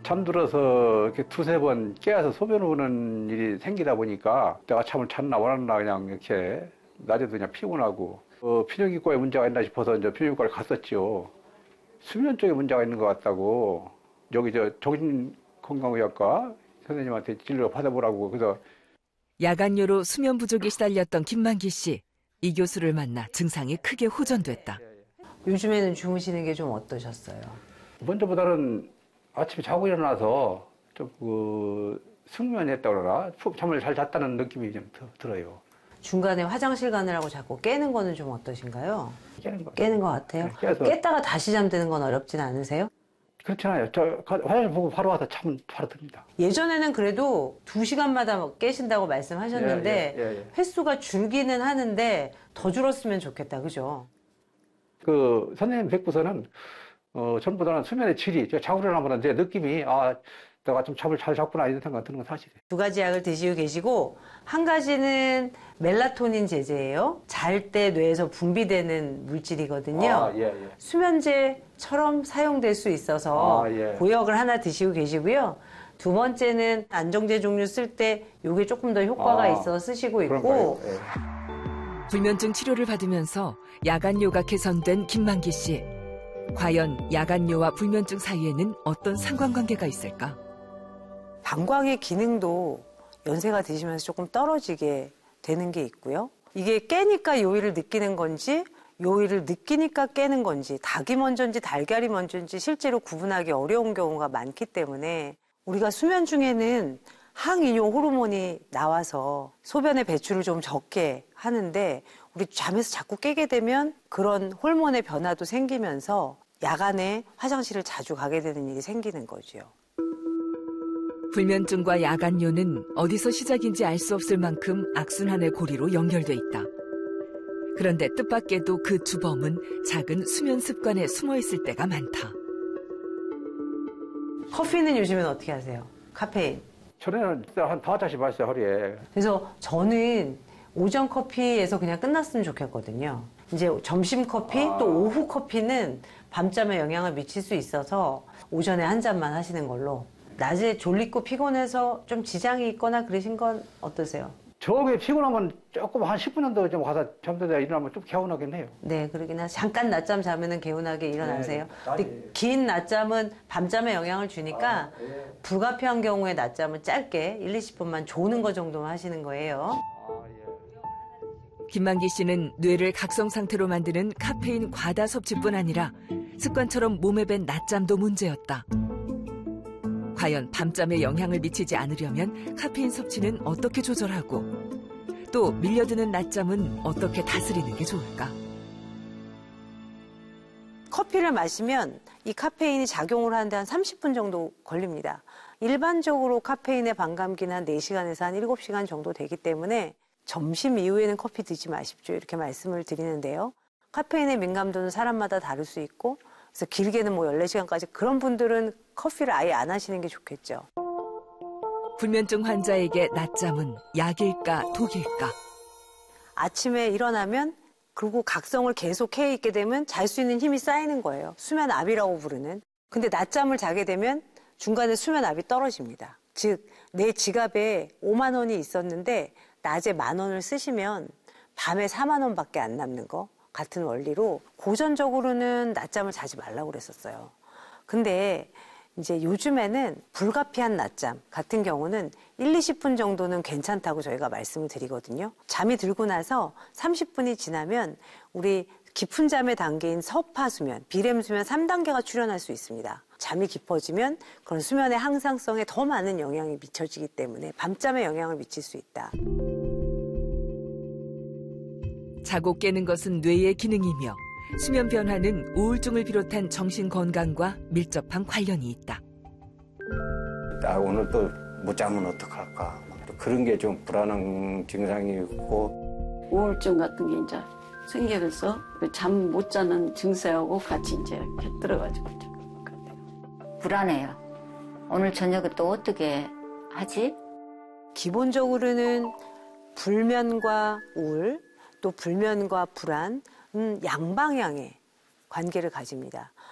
잠들어서 이렇게 두세 번 깨어서 소변을 보는 일이 생기다 보니까 내가 잠을 잤나 원했나 그냥 이렇게 낮에도 그냥 피곤하고 피뇨기과에 문제가 있나 싶어서 이제 피뇨기과를 갔었죠. 수면 쪽에 문제가 있는 것 같다고 여기 정신건강의학과 선생님한테 진료 받아보라고 그래서 야간요로 수면 부족에 시달렸던 김만기 씨. 이 교수를 만나 증상이 크게 호전됐다. 요즘에는 주무시는 게 좀 어떠셨어요? 먼저보다는 아침에 자고 일어나서 좀 숙면했다 그러나 잠을 잘 잤다는 느낌이 좀 들어요. 중간에 화장실 가느라고 자꾸 깨는 거는 좀 어떠신가요? 깨는 것 같아요. 깨서 깼다가 다시 잠드는 건 어렵진 않으세요? 그렇지 않아요. 저 화장실 보고 바로 와서 잠은 바로 듭니다. 예전에는 그래도 2시간마다 깨신다고 말씀하셨는데 예. 횟수가 줄기는 하는데 더 줄었으면 좋겠다, 그죠? 선생님 뵙고서는 전보다는 수면의 질이 자고 일어나면 내 느낌이 내가 좀 잠을 잘 잤구나 이런 생각 드는 건 사실이에요. 2가지 약을 드시고 계시고 한 가지는 멜라토닌 제제예요. 잘 때 뇌에서 분비되는 물질이거든요. 예. 수면제처럼 사용될 수 있어서 예. 고역을 하나 드시고 계시고요. 2번째는 안정제 종류 쓸 때 이게 조금 더 효과가 있어서 쓰시고 있고 예. 불면증 치료를 받으면서 야간요가 개선된 김만기 씨. 과연 야간요와 불면증 사이에는 어떤 상관관계가 있을까? 방광의 기능도 연세가 드시면서 조금 떨어지게 되는 게 있고요. 이게 깨니까 요일을 느끼는 건지 요일을 느끼니까 깨는 건지 닭이 먼저인지 달걀이 먼저인지 실제로 구분하기 어려운 경우가 많기 때문에 우리가 수면 중에는 항이뇨 호르몬이 나와서 소변의 배출을 좀 적게 하는데 우리 잠에서 자꾸 깨게 되면 그런 호르몬의 변화도 생기면서 야간에 화장실을 자주 가게 되는 일이 생기는 거죠. 불면증과 야간요는 어디서 시작인지 알 수 없을 만큼 악순환의 고리로 연결돼 있다. 그런데 뜻밖에도 그 주범은 작은 수면 습관에 숨어 있을 때가 많다. 커피는 요즘엔 어떻게 하세요? 카페인. 전에는 진짜 한 5잔씩 마셨어요, 하루에. 그래서 저는 오전 커피에서 그냥 끝났으면 좋겠거든요. 이제 점심 커피 또 오후 커피는 밤잠에 영향을 미칠 수 있어서 오전에 한 잔만 하시는 걸로. 낮에 졸리고 피곤해서 좀 지장이 있거나 그러신 건 어떠세요? 저게 피곤하면 조금 한 10분 정도 좀 가서 잠들다 일어나면 좀 개운하긴 해요. 네, 그러긴 하죠. 잠깐 낮잠 자면은 개운하게 일어나세요. 네, 근데 긴 낮잠은 밤잠에 영향을 주니까 불가피한 경우에 낮잠은 짧게 1, 20분만 조는 거 정도만 하시는 거예요. 김만기 씨는 뇌를 각성 상태로 만드는 카페인 과다 섭취뿐 아니라 습관처럼 몸에 밴 낮잠도 문제였다. 과연 밤잠에 영향을 미치지 않으려면 카페인 섭취는 어떻게 조절하고 또 밀려드는 낮잠은 어떻게 다스리는 게 좋을까? 커피를 마시면 이 카페인이 작용을 하는데 한 30분 정도 걸립니다. 일반적으로 카페인의 반감기는 한 4시간에서 한 7시간 정도 되기 때문에 점심 이후에는 커피 드지 마십시오. 이렇게 말씀을 드리는데요. 카페인의 민감도는 사람마다 다를 수 있고 그래서 길게는 14시간까지 그런 분들은 커피를 아예 안 하시는 게 좋겠죠. 불면증 환자에게 낮잠은 약일까 독일까? 아침에 일어나면 그리고 각성을 계속 해 있게 되면 잘 수 있는 힘이 쌓이는 거예요. 수면압이라고 부르는. 근데 낮잠을 자게 되면 중간에 수면압이 떨어집니다. 즉, 내 지갑에 5만 원이 있었는데 낮에 10,000원을 쓰시면 밤에 4만 원밖에 안 남는 거. 같은 원리로 고전적으로는 낮잠을 자지 말라고 그랬었어요. 근데 이제 요즘에는 불가피한 낮잠 같은 경우는 1, 20분 정도는 괜찮다고 저희가 말씀을 드리거든요. 잠이 들고 나서 30분이 지나면 우리 깊은 잠의 단계인 서파수면, 비렘수면 3단계가 출현할 수 있습니다. 잠이 깊어지면 그런 수면의 항상성에 더 많은 영향이 미쳐지기 때문에 밤잠에 영향을 미칠 수 있다. 자고 깨는 것은 뇌의 기능이며 수면 변화는 우울증을 비롯한 정신 건강과 밀접한 관련이 있다. 오늘 또 못 자면 어떡할까. 또 그런 게 좀 불안한 증상이 있고. 우울증 같은 게 이제 생기면서 잠 못 자는 증세하고 같이 이제 이렇게 들어가지고 불안해요. 오늘 저녁에 또 어떻게 하지? 기본적으로는 불면과 우울, 또 불면과 불안, 양방향의 관계를 가집니다.